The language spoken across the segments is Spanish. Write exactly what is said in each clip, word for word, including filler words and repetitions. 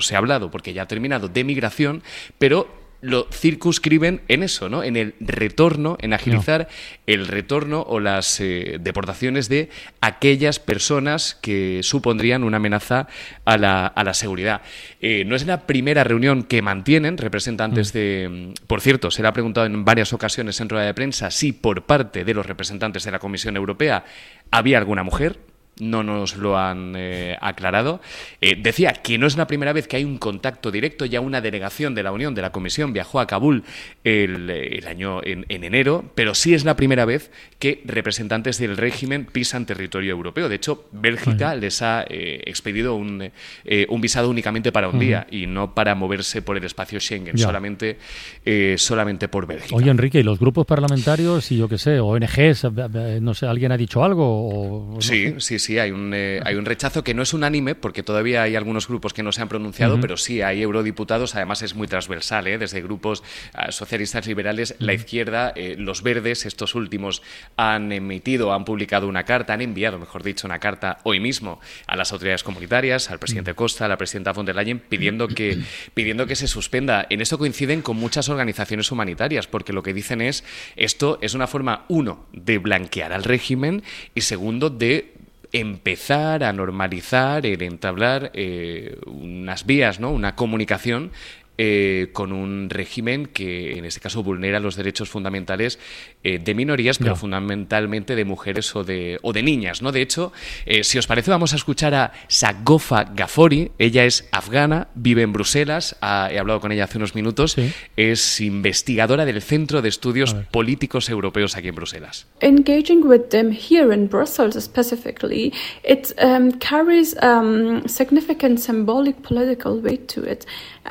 os he hablado, porque ya ha terminado, de migración, pero lo circunscriben en eso, ¿no? En el retorno, en agilizar no. el retorno o las eh, deportaciones de aquellas personas que supondrían una amenaza a la, a la seguridad. Eh, no es la primera reunión que mantienen representantes mm. de... Por cierto, se le ha preguntado en varias ocasiones en rueda de prensa si por parte de los representantes de la Comisión Europea había alguna mujer. No nos lo han eh, aclarado. Eh, decía que no es la primera vez que hay un contacto directo. Ya una delegación de la Unión, de la Comisión, viajó a Kabul el, el año en, en enero, pero sí es la primera vez que representantes del régimen pisan territorio europeo. De hecho, Bélgica uh-huh. les ha eh, expedido un, eh, un visado únicamente para un uh-huh. día y no para moverse por el espacio Schengen, ya. solamente, eh, solamente por Bélgica. Oye, Enrique, ¿y los grupos parlamentarios y yo qué sé, O N Ges, no sé, alguien ha dicho algo? O, no sí, sé? sí, sí. Sí, hay un, eh, hay un rechazo que no es unánime, porque todavía hay algunos grupos que no se han pronunciado, uh-huh. pero sí hay eurodiputados, además es muy transversal, ¿eh? Desde grupos uh, socialistas liberales, uh-huh. la izquierda, eh, los verdes, estos últimos han emitido, han publicado una carta, han enviado, mejor dicho, una carta hoy mismo a las autoridades comunitarias, al presidente Costa, a la presidenta von der Leyen, pidiendo que, pidiendo que se suspenda. En esto coinciden con muchas organizaciones humanitarias, porque lo que dicen es, esto es una forma, uno, de blanquear al régimen y segundo, de empezar a normalizar, el entablar eh, unas vías, ¿no? Una comunicación eh, con un régimen que en este caso vulnera los derechos fundamentales eh, de minorías, pero no. fundamentalmente de mujeres o de, o de niñas, ¿no? De hecho, eh, si os parece, vamos a escuchar a Sagofa Ghaffori. Ella es afgana, vive en Bruselas, ha, he hablado con ella hace unos minutos, sí. es investigadora del Centro de Estudios Políticos Europeos aquí en Bruselas. Engaging with them here in Brussels specifically, it um, carries um, significant symbolic political weight to it.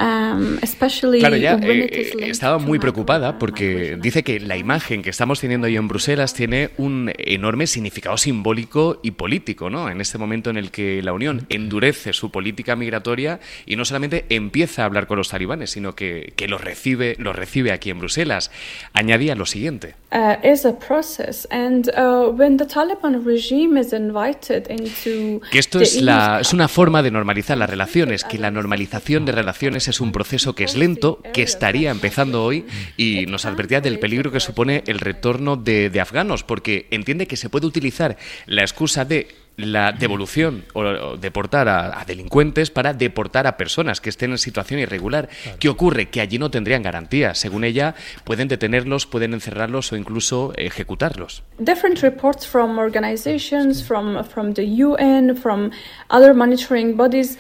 Um, especially claro, ya eh, estaba muy preocupada porque dice que la imagen que estamos teniendo hoy en Bruselas tiene un enorme significado simbólico y político, ¿no? En este momento en el que la Unión endurece su política migratoria y no solamente empieza a hablar con los talibanes, sino que, que los recibe, los recibe aquí en Bruselas. Añadía lo siguiente. Uh, is a process and uh, when the Taliban regime is invited into que esto es la es una forma de normalizar las relaciones, que la normalización de relaciones es un proceso que es lento, que estaría empezando hoy, y nos advertía del peligro que supone el retorno de, de afganos, porque entiende que se puede utilizar la excusa de la devolución o, o deportar a, a delincuentes para deportar a personas que estén en situación irregular. Claro. ¿Qué ocurre? Que allí no tendrían garantías. Según ella, pueden detenerlos, pueden encerrarlos o incluso ejecutarlos. Different reports from organizations, from, from the U N, from other monitoring bodies.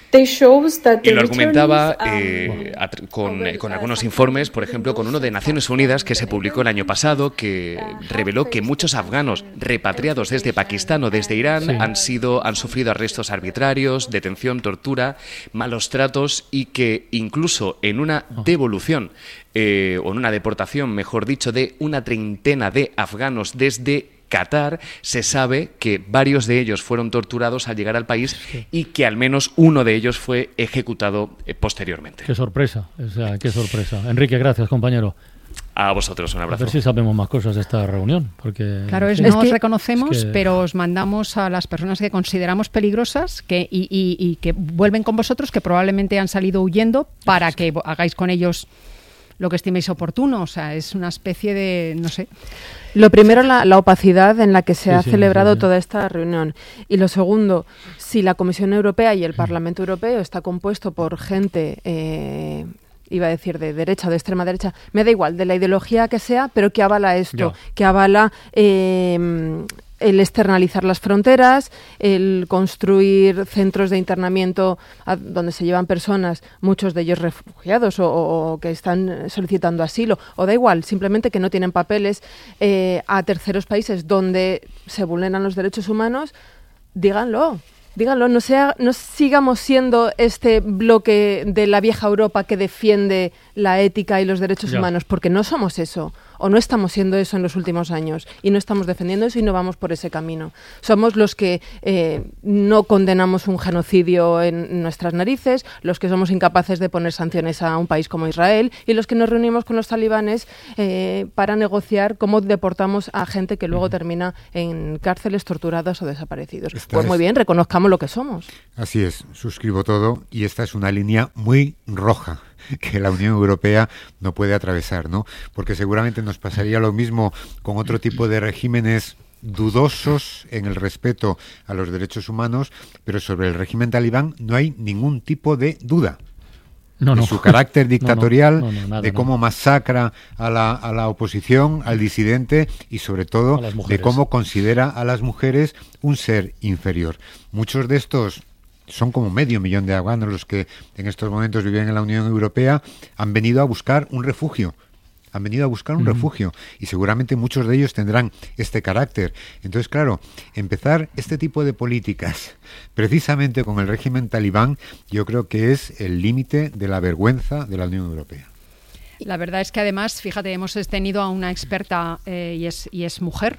Y lo argumentaba eh, con, con algunos informes, por ejemplo, con uno de Naciones Unidas que se publicó el año pasado, que reveló que muchos afganos repatriados desde Pakistán o desde Irán sí. han sido, han sufrido arrestos arbitrarios, detención, tortura, malos tratos y que incluso en una devolución eh, o en una deportación, mejor dicho, de una treintena de afganos desde Qatar, se sabe que varios de ellos fueron torturados al llegar al país sí. y que al menos uno de ellos fue ejecutado eh, posteriormente. Qué sorpresa, o sea, qué sorpresa. Enrique, gracias, compañero. A vosotros, un abrazo. A ver si sabemos más cosas de esta reunión. Porque claro, es, sí. no es os que, reconocemos, es que... pero os mandamos a las personas que consideramos peligrosas que, y, y, y que vuelven con vosotros, que probablemente han salido huyendo, para que hagáis con ellos lo que estiméis oportuno. O sea, es una especie de, no sé... Lo primero, la, la opacidad en la que se sí, ha sí, celebrado sí, sí. toda esta reunión. Y lo segundo, si la Comisión Europea y el Parlamento Europeo está compuesto por gente, eh, iba a decir de derecha o de extrema derecha, me da igual, de la ideología que sea, pero que avala esto, ya. que avala... Eh, el externalizar las fronteras, el construir centros de internamiento a, donde se llevan personas, muchos de ellos refugiados o, o que están solicitando asilo, o da igual, simplemente que no tienen papeles, eh, a terceros países donde se vulneran los derechos humanos, díganlo. Díganlo, no, sea, no sigamos siendo este bloque de la vieja Europa que defiende la ética y los derechos ya. humanos, porque no somos eso. o no estamos siendo eso en los últimos años y no estamos defendiendo eso y no vamos por ese camino. Somos los que eh, no condenamos un genocidio en nuestras narices, los que somos incapaces de poner sanciones a un país como Israel y los que nos reunimos con los talibanes eh, para negociar cómo deportamos a gente que luego termina en cárceles, torturados o desaparecidos. Esta pues muy bien, reconozcamos lo que somos. Así es, suscribo todo y esta es una línea muy roja que la Unión Europea no puede atravesar, ¿no? Porque seguramente nos pasaría lo mismo con otro tipo de regímenes dudosos en el respeto a los derechos humanos, pero sobre el régimen talibán no hay ningún tipo de duda. No, de no. su carácter dictatorial, no, no, no, nada, de cómo no. masacra a la, a la oposición, al disidente y sobre todo de cómo considera a las mujeres un ser inferior. Muchos de estos son como medio millón de afganos los que en estos momentos viven en la Unión Europea, han venido a buscar un refugio. Han venido a buscar un mm. refugio y seguramente muchos de ellos tendrán este carácter. Entonces, claro, empezar este tipo de políticas precisamente con el régimen talibán, yo creo que es el límite de la vergüenza de la Unión Europea. La verdad es que además, fíjate, hemos tenido a una experta eh, y, es, y es mujer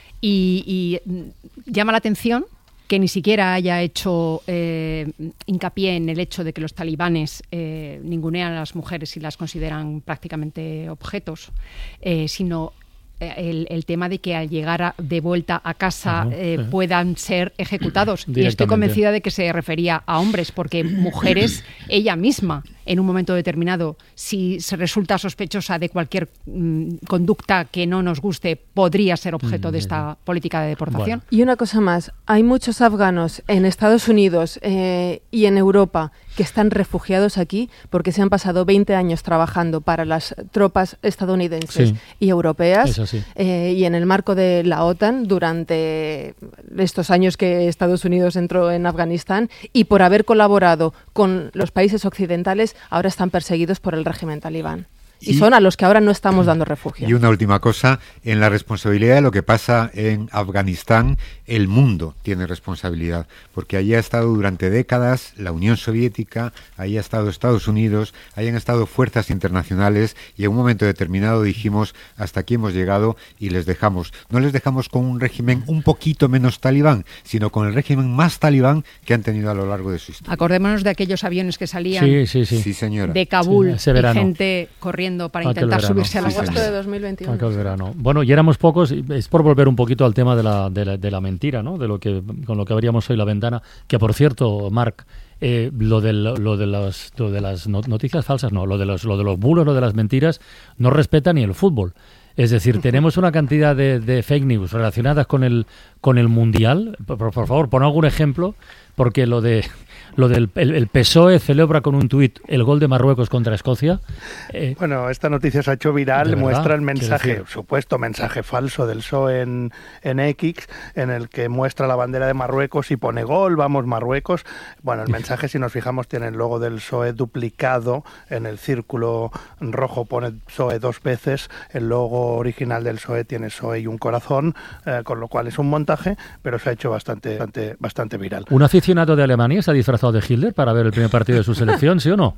y, y llama la atención que ni siquiera haya hecho eh, hincapié en el hecho de que los talibanes eh, ningunean a las mujeres y las consideran prácticamente objetos, eh, sino el, el tema de que al llegar a, de vuelta a casa uh-huh, eh, uh-huh. puedan ser ejecutados. Y estoy convencida de que se refería a hombres, porque mujeres, ella misma, en un momento determinado, si se resulta sospechosa de cualquier mm, conducta que no nos guste, podría ser objeto mm, de esta sí. política de deportación. Bueno. Y una cosa más, hay muchos afganos en Estados Unidos eh, y en Europa que están refugiados aquí porque se han pasado veinte años trabajando para las tropas estadounidenses sí. y europeas sí. eh, y en el marco de la OTAN durante estos años que Estados Unidos entró en Afganistán, y por haber colaborado con los países occidentales ahora están perseguidos por el régimen talibán. Y, y son a los que ahora no estamos dando refugio. Y una última cosa, en la responsabilidad de lo que pasa en Afganistán, el mundo tiene responsabilidad, porque allí ha estado durante décadas la Unión Soviética, ahí ha estado Estados Unidos, ahí han estado fuerzas internacionales, y en un momento determinado dijimos, hasta aquí hemos llegado y les dejamos. No les dejamos con un régimen un poquito menos talibán, sino con el régimen más talibán que han tenido a lo largo de su historia. Acordémonos de aquellos aviones que salían sí, sí, sí. Sí, señora. de Kabul sí, y gente corriendo para aquel intentar verano. subirse a la sí, agosto de dos mil veintiuno. Aquel verano. Bueno, y éramos pocos, es por volver un poquito al tema de la, de la, de la mentira, ¿no? De lo que con lo que abríamos hoy la ventana, que por cierto, Marc, eh, lo, del, lo, de las, lo de las noticias falsas, no, lo de los, lo de los bulos, lo de las mentiras, no respeta ni el fútbol. Es decir, tenemos una cantidad de, de fake news relacionadas con el con el Mundial. Por, por favor, pon algún ejemplo, porque lo de lo del el, el P S O E celebra con un tuit el gol de Marruecos contra Escocia. Eh, bueno, esta noticia se ha hecho viral, muestra el mensaje, supuesto mensaje falso del P S O E en, en X, en el que muestra la bandera de Marruecos y pone gol, vamos Marruecos. Bueno, el mensaje, si nos fijamos, tiene el logo del P S O E duplicado, en el círculo rojo pone P S O E dos veces, el logo original del P S O E tiene P S O E y un corazón, eh, con lo cual es un montaje, pero se ha hecho bastante, bastante, bastante viral. ¿Un aficionado de Alemania se ha disfrazado de Hitler para ver el primer partido de su selección, sí o no?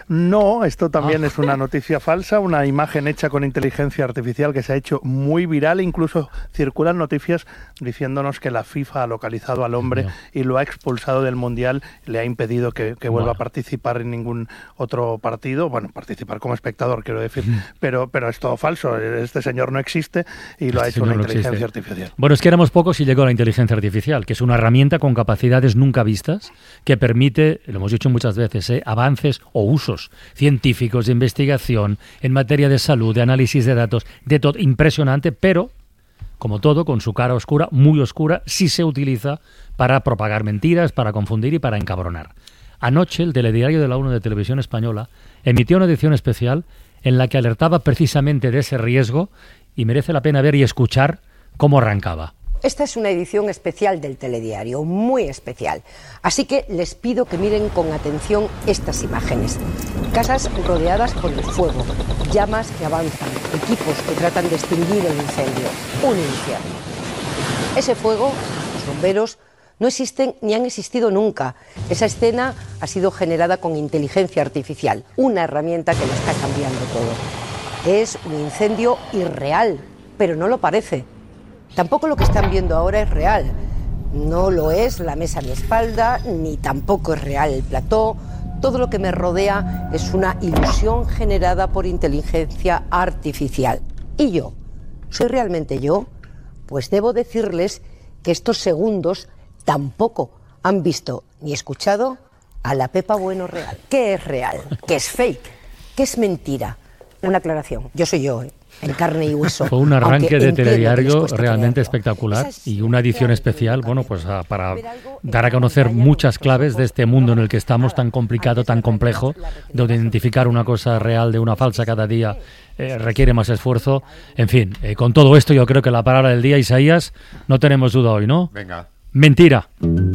No, esto también ah. es una noticia falsa, una imagen hecha con inteligencia artificial que se ha hecho muy viral, incluso circulan noticias diciéndonos que la FIFA ha localizado al hombre yeah. y lo ha expulsado del Mundial, le ha impedido que, que vuelva bueno. a participar en ningún otro partido, bueno, participar como espectador, quiero decir, mm. pero, pero es todo falso, este señor no existe y lo este ha hecho una no inteligencia existe. artificial. Bueno, es que éramos pocos y llegó la inteligencia artificial, que es una herramienta con capacidades nunca vistas, que permite, lo hemos dicho muchas veces, ¿eh? avances o usos científicos de investigación en materia de salud, de análisis de datos, de todo, impresionante, pero, como todo, con su cara oscura, muy oscura, sí se utiliza para propagar mentiras, para confundir y para encabronar. Anoche, el telediario de la uno de Televisión Española emitió una edición especial en la que alertaba precisamente de ese riesgo, y merece la pena ver y escuchar cómo arrancaba. Esta es una edición especial del telediario, muy especial. Así que les pido que miren con atención estas imágenes. Casas rodeadas por el fuego, llamas que avanzan, equipos que tratan de extinguir el incendio. Un infierno. Ese fuego, los bomberos, no existen ni han existido nunca. Esa escena ha sido generada con inteligencia artificial, una herramienta que lo está cambiando todo. Es un incendio irreal, pero no lo parece. Tampoco lo que están viendo ahora es real. No lo es la mesa a mi espalda, ni tampoco es real el plató. Todo lo que me rodea es una ilusión generada por inteligencia artificial. ¿Y yo? ¿Soy realmente yo? Pues debo decirles que estos segundos tampoco han visto ni escuchado a la Pepa Bueno real. ¿Qué es real? ¿Qué es fake? ¿Qué es mentira? Una aclaración. Yo soy yo, ¿eh? En carne y hueso. Fue un arranque de telediario realmente espectacular y una edición especial, bueno, pues a, para dar a conocer muchas claves de este mundo en el que estamos, tan complicado, tan complejo, donde identificar una cosa real de una falsa cada día eh, requiere más esfuerzo. En fin, eh, con todo esto yo creo que la palabra del día, Isaías, no tenemos duda hoy, ¿no? Venga. Mentira.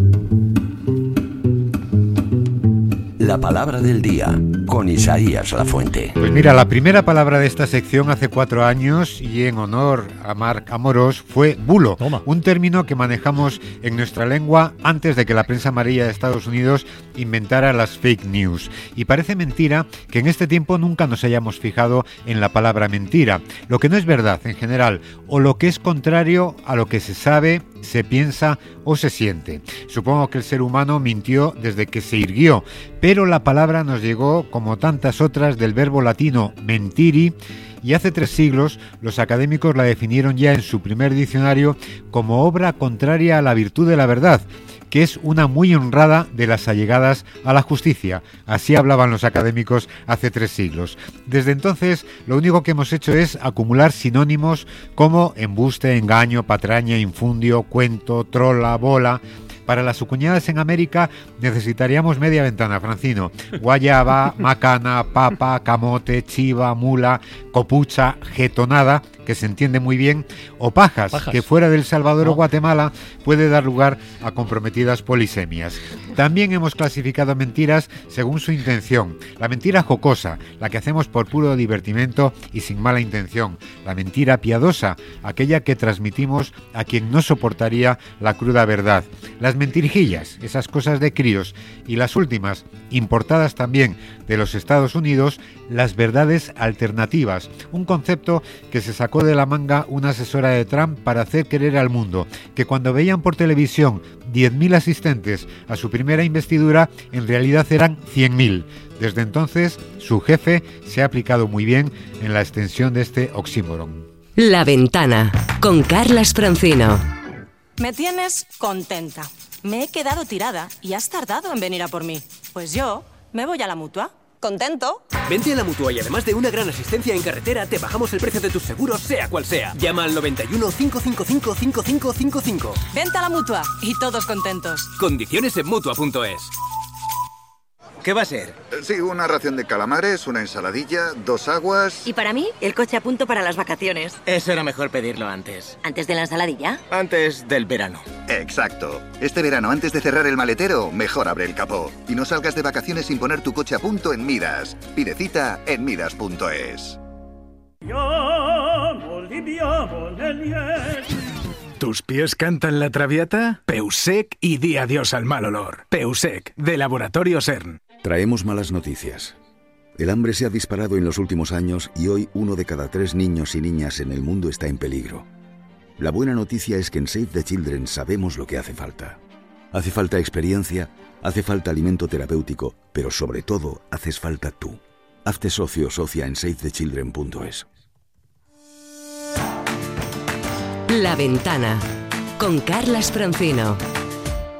La palabra del día, con Isaías Lafuente. Pues mira, la primera palabra de esta sección hace cuatro años y en honor a Marc Amorós fue bulo, Toma. Un término que manejamos en nuestra lengua antes de que la prensa amarilla de Estados Unidos inventara las fake news. Y parece mentira que en este tiempo nunca nos hayamos fijado en la palabra mentira, lo que no es verdad en general, o lo que es contrario a lo que se sabe, se piensa o se siente. Supongo que el ser humano mintió desde que se irguió, pero la palabra nos llegó, como tantas otras, del verbo latino mentiri, y hace tres siglos los académicos la definieron ya en su primer diccionario como obra contraria a la virtud de la verdad, que es una muy honrada de las allegadas a la justicia. Así hablaban los académicos hace tres siglos. Desde entonces, lo único que hemos hecho es acumular sinónimos como embuste, engaño, patraña, infundio, cuento, trola, bola. Para las acuñadas en América necesitaríamos media ventana, Francino. Guayaba, macana, papa, camote, chiva, mula, copucha, jetonada, que se entiende muy bien, o pajas, pajas. que fuera del Salvador no. o Guatemala puede dar lugar a comprometidas polisemias. También hemos clasificado mentiras según su intención. La mentira jocosa, la que hacemos por puro divertimento y sin mala intención. La mentira piadosa, aquella que transmitimos a quien no soportaría la cruda verdad. Las mentirijillas, esas cosas de críos. Y las últimas, importadas también de los Estados Unidos, las verdades alternativas. Un concepto que se sacó de la manga una asesora de Trump para hacer creer al mundo que cuando veían por televisión diez mil asistentes a su primera investidura, en realidad eran cien mil. Desde entonces, su jefe se ha aplicado muy bien en la extensión de este oxímoron. La Ventana, con Carla Sprancino. Me tienes contenta. Me he quedado tirada y has tardado en venir a por mí. Pues yo me voy a la Mutua. ¿Contento? Vente a la Mutua y además de una gran asistencia en carretera, te bajamos el precio de tus seguros, sea cual sea. Llama al noventa y uno, cinco cinco cinco, cinco cinco cinco cinco. Vente a la Mutua y todos contentos. Condiciones en Mutua punto es. ¿Qué va a ser? Sí, una ración de calamares, una ensaladilla, dos aguas... Y para mí, el coche a punto para las vacaciones. Eso era mejor pedirlo antes. ¿Antes de la ensaladilla? Antes del verano. Exacto. Este verano, antes de cerrar el maletero, mejor abre el capó. Y no salgas de vacaciones sin poner tu coche a punto en Midas. Pide cita en Midas punto es. ¿Tus pies cantan la traviata? Peusec y di adiós al mal olor. Peusec, de Laboratorio CERN. Traemos malas noticias. El hambre se ha disparado en los últimos años y hoy uno de cada tres niños y niñas en el mundo está en peligro. La buena noticia es que en Save the Children sabemos lo que hace falta. Hace falta experiencia, hace falta alimento terapéutico, pero sobre todo haces falta tú. Hazte socio o socia en save the children punto es. La Ventana, con Carla Sprancino.